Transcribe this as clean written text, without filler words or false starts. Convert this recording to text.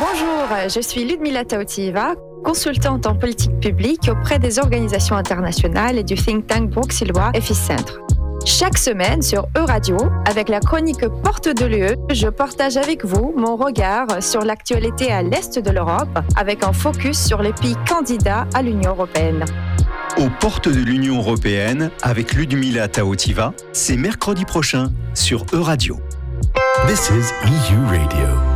Bonjour, je suis Ludmila Taotieva, consultante en politique publique auprès des organisations internationales et du think tank bruxellois Eficentre. Chaque semaine sur Euradio, avec la chronique Porte de l'UE, je partage avec vous mon regard sur l'actualité à l'est de l'Europe, avec un focus sur les pays candidats à l'Union européenne. Aux portes de l'Union européenne, avec Ludmila Taotieva, c'est mercredi prochain sur Euradio. This is EU Radio.